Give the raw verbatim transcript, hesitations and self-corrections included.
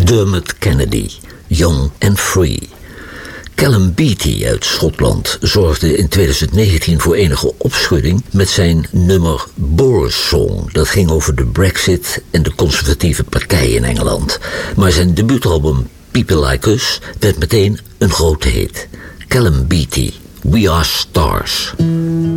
Dermot Kennedy, Young and Free. Callum Beattie uit Schotland zorgde in twintig negentien voor enige opschudding met zijn nummer Boris Song. Dat ging over de Brexit en de conservatieve partij in Engeland. Maar zijn debuutalbum People Like Us werd meteen een grote hit. Callum Beattie, We Are Stars.